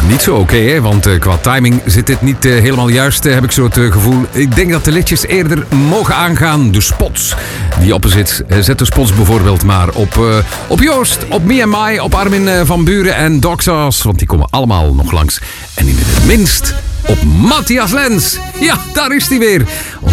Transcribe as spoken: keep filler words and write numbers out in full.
Niet zo oké, hè? Want uh, qua timing zit dit niet uh, helemaal juist, uh, heb ik zo het uh, gevoel. Ik denk dat de liedjes eerder mogen aangaan. De spots die op zit. Uh, zet de spots bijvoorbeeld maar op, uh, op Joost, op Me and My, op Armin uh, van Buren en Doxas. Want die komen allemaal nog langs. En in het minst op Matthias Lens. Ja, daar is hij weer.